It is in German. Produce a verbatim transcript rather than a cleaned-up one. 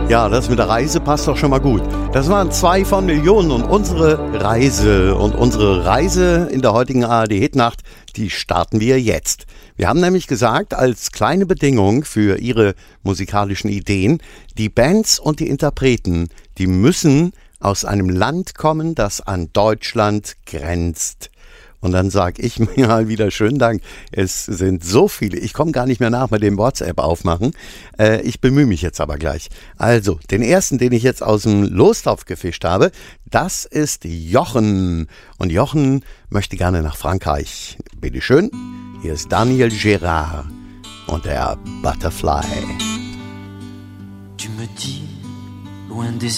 Ja, das mit der Reise passt doch schon mal gut. Das waren zwei von Millionen und unsere Reise und unsere Reise in der heutigen A R D-Hitnacht, die starten wir jetzt. Wir haben nämlich gesagt, als kleine Bedingung für Ihre musikalischen Ideen, die Bands und die Interpreten, die müssen aus einem Land kommen, das an Deutschland grenzt. Und dann sage ich mir mal wieder schönen Dank. Es sind so viele. Ich komme gar nicht mehr nach mit dem WhatsApp aufmachen. Äh, ich bemühe mich jetzt aber gleich. Also, den ersten, den ich jetzt aus dem Lostopf gefischt habe, das ist Jochen. Und Jochen möchte gerne nach Frankreich. Bitte schön. Hier ist Daniel Gérard und der Butterfly. Tu me dis, loin des